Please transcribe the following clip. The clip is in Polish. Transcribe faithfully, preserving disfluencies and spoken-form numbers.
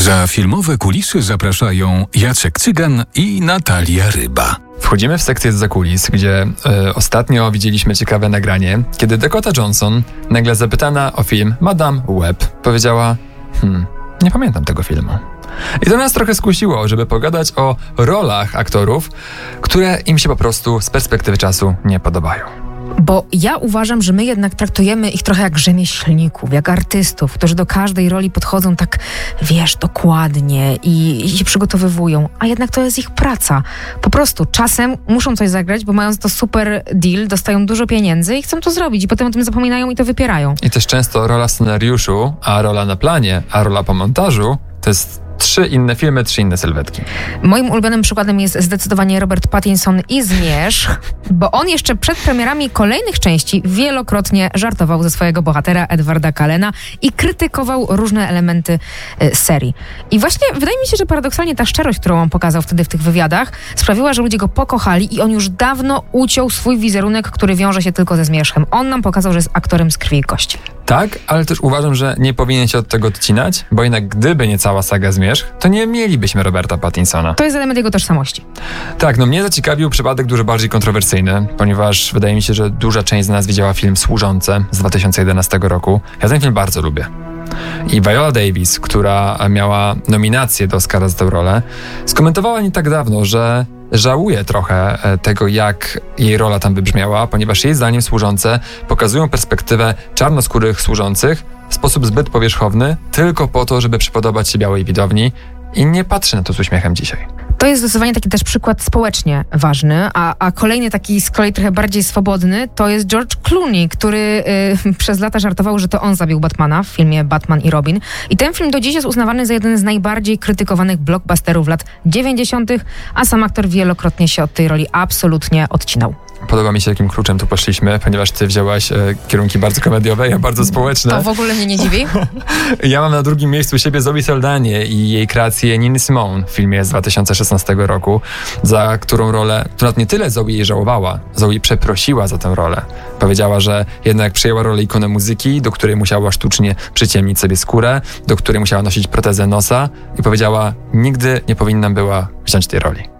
Za filmowe kulisy zapraszają Jacek Cygan i Natalia Ryba. Wchodzimy w sekcję zza kulis, gdzie y, ostatnio widzieliśmy ciekawe nagranie, kiedy Dakota Johnson, nagle zapytana o film Madame Web, powiedziała: hmm, nie pamiętam tego filmu. I to nas trochę skusiło, żeby pogadać o rolach aktorów, które im się po prostu z perspektywy czasu nie podobają. Bo ja uważam, że my jednak traktujemy ich trochę jak rzemieślników, jak artystów, którzy do każdej roli podchodzą tak, wiesz, dokładnie i, i się przygotowywują, a jednak to jest ich praca. Po prostu czasem muszą coś zagrać, bo mając to super deal, dostają dużo pieniędzy i chcą to zrobić i potem o tym zapominają i to wypierają. I też często rola w scenariuszu, a rola na planie, a rola po montażu to jest trzy inne filmy, trzy inne sylwetki. Moim ulubionym przykładem jest zdecydowanie Robert Pattinson i Zmierzch, bo on jeszcze przed premierami kolejnych części wielokrotnie żartował ze swojego bohatera Edwarda Callena i krytykował różne elementy y, serii. I właśnie wydaje mi się, że paradoksalnie ta szczerość, którą on pokazał wtedy w tych wywiadach, sprawiła, że ludzie go pokochali i on już dawno uciął swój wizerunek, który wiąże się tylko ze Zmierzchem. On nam pokazał, że jest aktorem z krwi i kości. Tak, ale też uważam, że nie powinien się od tego odcinać, bo jednak gdyby nie cała saga Zmierzch, to nie mielibyśmy Roberta Pattinsona. To jest element jego tożsamości. Tak, no mnie zaciekawił przypadek dużo bardziej kontrowersyjny, ponieważ wydaje mi się, że duża część z nas widziała film Służące z dwa tysiące jedenastego roku. Ja ten film bardzo lubię. I Viola Davis, która miała nominację do Oscara za tę rolę, skomentowała nie tak dawno, że żałuje trochę tego, jak jej rola tam wybrzmiała, ponieważ jej zdaniem Służące pokazują perspektywę czarnoskórych służących w sposób zbyt powierzchowny, tylko po to, żeby przypodobać się białej widowni, i nie patrzy na to z uśmiechem dzisiaj. To jest zdecydowanie taki też przykład społecznie ważny, a, a kolejny taki z kolei trochę bardziej swobodny to jest George Clooney, który y, przez lata żartował, że to on zabił Batmana w filmie Batman i Robin. I ten film do dziś jest uznawany za jeden z najbardziej krytykowanych blockbusterów lat dziewięćdziesiątych, a sam aktor wielokrotnie się od tej roli absolutnie odcinał. Podoba mi się, jakim kluczem tu poszliśmy, ponieważ ty wzięłaś e, kierunki bardzo komediowe, ja bardzo społeczne. To w ogóle mnie nie dziwi. Ja mam na drugim miejscu siebie Zoe Saldanie i jej kreację Niny Simone w filmie z dwa tysiące szesnastego roku, za którą rolę, która nie tyle Zoe jej żałowała, Zoe przeprosiła za tę rolę. Powiedziała, że jednak przyjęła rolę ikony muzyki, do której musiała sztucznie przyciemnić sobie skórę, do której musiała nosić protezę nosa i powiedziała: nigdy nie powinnam była wziąć tej roli.